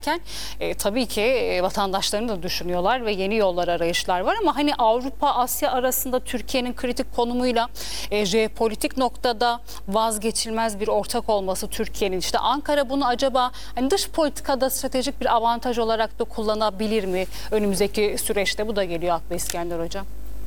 Tabii ki vatandaşlarını da düşünüyorlar ve yeni yollar arayışlar var ama hani Avrupa Asya arasında Türkiye'nin kritik konumuyla jeopolitik noktada vazgeçilmez bir ortak olması Türkiye'nin, işte Ankara bunu acaba hani dış politikada stratejik bir avantaj olarak da kullanabilir mi önümüzdeki süreçte? Bu da geliyor akla İskender Hocam.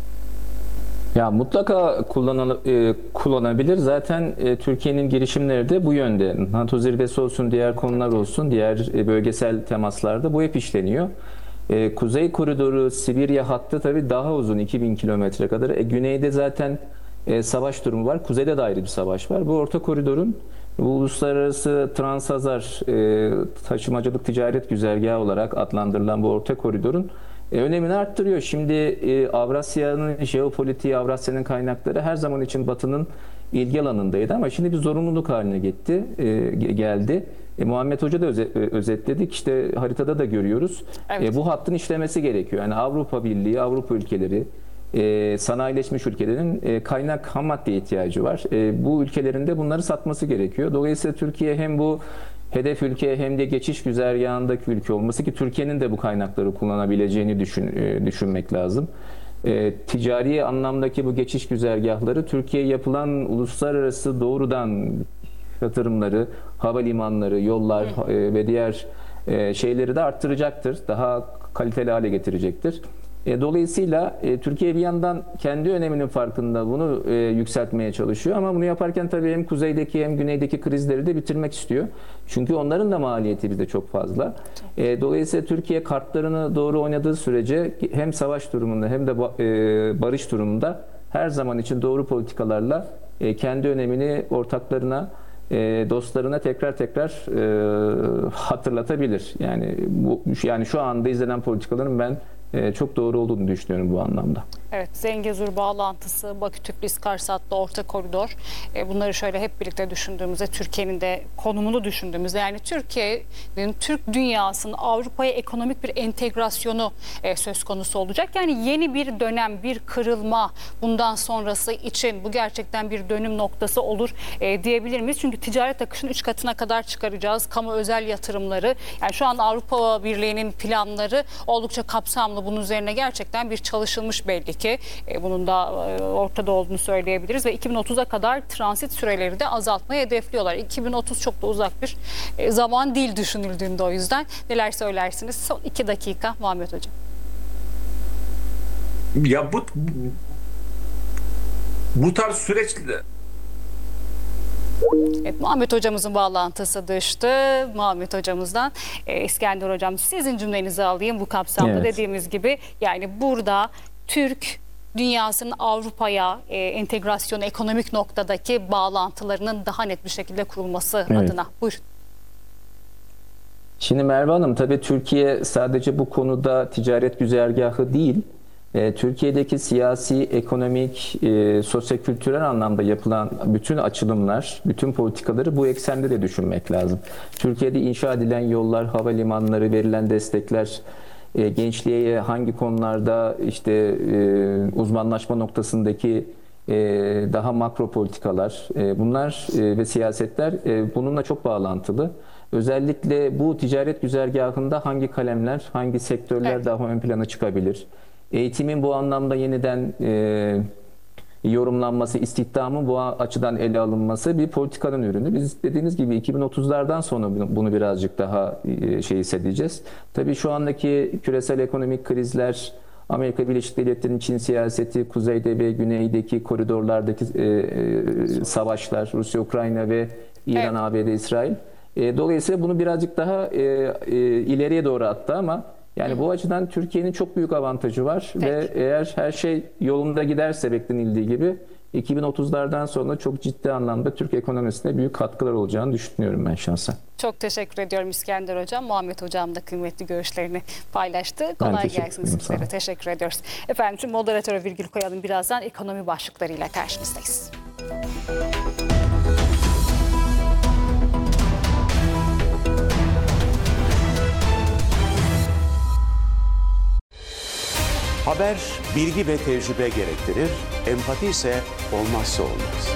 Ya mutlaka kullanabilir. Zaten Türkiye'nin girişimleri de bu yönde. NATO zirvesi olsun, diğer konular olsun, diğer bölgesel temaslarda bu hep işleniyor. Kuzey koridoru, Sibirya hattı tabii daha uzun, 2000 kilometre kadar. Güneyde zaten savaş durumu var. Kuzeyde de ayrı bir savaş var. Bu orta koridorun, bu uluslararası Transhazar taşımacılık ticaret güzergahı olarak adlandırılan bu orta koridorun önemini arttırıyor. Şimdi Avrasya'nın jeopolitiği, Avrasya'nın kaynakları her zaman için Batı'nın ilgi alanındaydı ama şimdi bir zorunluluk haline geldi. Muhammed Hoca da özetledik. İşte haritada da görüyoruz. Evet. Bu hattın işlemesi gerekiyor. Yani Avrupa Birliği, Avrupa ülkeleri, sanayileşmiş ülkelerin kaynak ham maddeye ihtiyacı var. Bu ülkelerin de bunları satması gerekiyor. Dolayısıyla Türkiye hem bu hedef ülke hem de geçiş güzergahındaki ülke olması, ki Türkiye'nin de bu kaynakları kullanabileceğini düşünmek lazım. Ticari anlamdaki bu geçiş güzergahları Türkiye'ye yapılan uluslararası doğrudan yatırımları, havalimanları, yollar ve diğer şeyleri de arttıracaktır. Daha kaliteli hale getirecektir. Dolayısıyla Türkiye bir yandan kendi öneminin farkında, bunu yükseltmeye çalışıyor ama bunu yaparken tabii hem kuzeydeki hem güneydeki krizleri de bitirmek istiyor. Çünkü onların da maliyeti bizde çok fazla. Dolayısıyla Türkiye kartlarını doğru oynadığı sürece hem savaş durumunda hem de barış durumunda her zaman için doğru politikalarla kendi önemini ortaklarına, dostlarına tekrar hatırlatabilir. Yani şu anda izlenen politikaların ben çok doğru olduğunu düşünüyorum bu anlamda. Evet, Zengezur bağlantısı, Bakü-Tiflis-Karsat'ta orta koridor. Bunları şöyle hep birlikte düşündüğümüzde, Türkiye'nin de konumunu düşündüğümüzde, yani Türkiye'nin, Türk dünyasının Avrupa'ya ekonomik bir entegrasyonu söz konusu olacak. Yani yeni bir dönem, bir kırılma bundan sonrası için bu gerçekten bir dönüm noktası olur diyebilir miyiz? Çünkü ticaret akışını 3 katına kadar çıkaracağız. Kamu özel yatırımları, yani şu an Avrupa Birliği'nin planları oldukça kapsamlı. Bunun üzerine gerçekten bir çalışılmış belli ki. Bunun da ortada olduğunu söyleyebiliriz ve 2030'a kadar transit süreleri de azaltmayı hedefliyorlar. 2030 çok da uzak bir zaman değil düşünüldüğünde, o yüzden. Neler söylersiniz? Son 2 dakika Muhammed Hocam. Ya bu tarz süreçte Evet, Muhammed Hocamızın bağlantısı düştü. Muhammed Hocamızdan İskender Hocam, sizin cümlenizi alayım bu kapsamda. Evet. Dediğimiz gibi yani burada Türk dünyasının Avrupa'ya entegrasyonu, ekonomik noktadaki bağlantılarının daha net bir şekilde kurulması adına. Buyurun. Şimdi Merve Hanım, tabii Türkiye sadece bu konuda ticaret güzergahı değil, Türkiye'deki siyasi, ekonomik, sosyokültürel anlamda yapılan bütün açılımlar, bütün politikaları bu eksende de düşünmek lazım. Türkiye'de inşa edilen yollar, havalimanları, verilen destekler, gençliğe hangi konularda işte uzmanlaşma noktasındaki daha makro politikalar, bunlar ve siyasetler bununla çok bağlantılı. Özellikle bu ticaret güzergahında hangi kalemler, hangi sektörler daha ön plana çıkabilir? Eğitimin bu anlamda yeniden yorumlanması, istihdamın bu açıdan ele alınması bir politikanın ürünü. Biz dediğiniz gibi 2030'lardan sonra bunu birazcık daha hissedeceğiz. Tabii şu andaki küresel ekonomik krizler, Amerika Birleşik Devletleri'nin Çin siyaseti, kuzeyde ve güneydeki koridorlardaki savaşlar, Rusya, Ukrayna ve İran, ABD, İsrail. Dolayısıyla bunu birazcık daha ileriye doğru attı ama yani bu açıdan Türkiye'nin çok büyük avantajı var. Peki. Ve eğer her şey yolunda giderse beklenildiği gibi 2030'lardan sonra çok ciddi anlamda Türk ekonomisine büyük katkılar olacağını düşünüyorum ben şahsen. Çok teşekkür ediyorum İskender Hocam. Muhammed Hocam da kıymetli görüşlerini paylaştı. Kolay gelsin sizlere. Teşekkür ediyoruz. Efendim, şimdi moderatöre virgül koyalım. Birazdan ekonomi başlıklarıyla karşınızdayız. Haber, bilgi ve tecrübe gerektirir, empati ise olmazsa olmaz.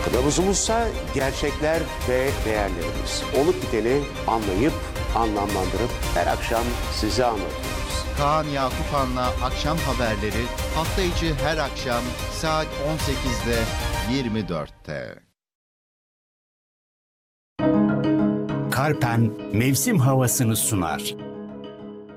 Kılavuzumuzsa gerçekler ve değerlerimiz. Olup biteni anlayıp, anlamlandırıp her akşam size anlatıyoruz. Kaan Yakupan'la Akşam Haberleri hafta içi her akşam saat 18'de 24'te. Karpen mevsim havasını sunar.